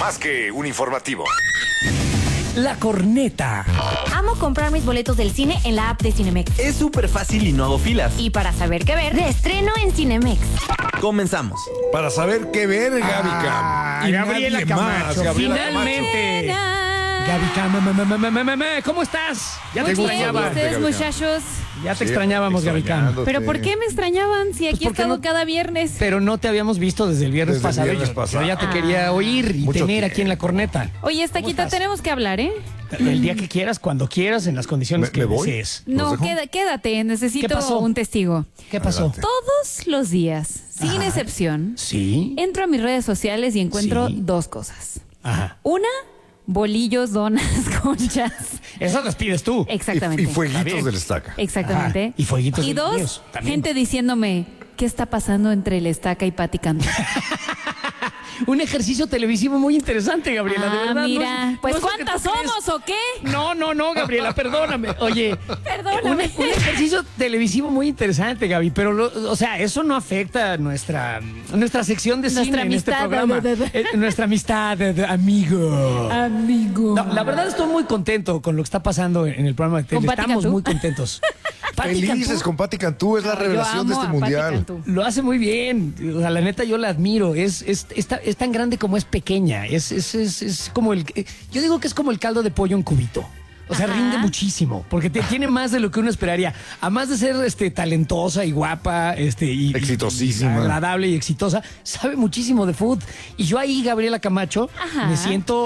más que un informativo. La corneta. Amo comprar mis boletos del cine en la app de Cinemex. Es súper fácil y no hago filas. Y para saber qué ver, de estreno en Cinemex. Comenzamos. Para saber qué ver, Gaby Cam. Y Gabriela nadie más, Camacho, Gabriela finalmente. Nena. Gaby Cam, ¿cómo estás? Ya te Muy bien, extrañaba. ustedes, Gaby Cam. muchachos. Ya te extrañábamos, Gaby Cam. extrañándote. ¿Pero por qué me extrañaban si aquí he ¿por qué estado no? cada viernes? Pero no te habíamos visto desde el viernes Desde el pasado. viernes Yo pasado. ya te quería oír y Mucho tener tiempo. aquí en la corneta. Oye, ¿Cómo Estaquita, estás? tenemos que hablar, ¿eh? El día que quieras, cuando quieras, en las condiciones que ¿Me voy? desees. No, dejo? quédate, ¿Qué necesito pasó? un testigo. ¿Qué pasó? Adelante. Todos los días, sin Ajá. excepción, Sí. entro a mis redes sociales y encuentro Sí. dos cosas. Ajá. Una, bolillos, donas, conchas. Eso las pides tú. Exactamente. Y Está fueguitos bien. de la estaca. Exactamente. Ajá, y fueguitos Y de los dos, míos también. gente diciéndome, ¿qué está pasando entre el Estaca y Pati Cantú? Un ejercicio televisivo muy interesante, Gabriela, de verdad. Mira, No- pues no es lo que ¿cuántas tú crees. somos o qué? No, Gabriela, perdóname. Oye, Perdóname. Un ejercicio televisivo muy interesante, Gaby, pero, o sea, eso no afecta nuestra sección de Nuestra cine en este amistad, programa. Nuestra amistad, amigo. Amigo. No, la verdad estoy muy contento con lo que está pasando en el programa de tele. ¿Con Pati Estamos Cantú? muy contentos. Pati Felices Cantú con Pati Cantú, es la revelación de este mundial. lo hace muy bien. O sea, la neta, yo la admiro. Es tan grande como es pequeña. Es como yo digo que es como el caldo de pollo en cubito. O sea, Ajá. rinde muchísimo, porque tiene más de lo que uno esperaría. Además de ser talentosa y guapa, y Exitosísima. agradable y exitosa, sabe muchísimo de food. Y yo ahí, Gabriela Camacho, Ajá. me siento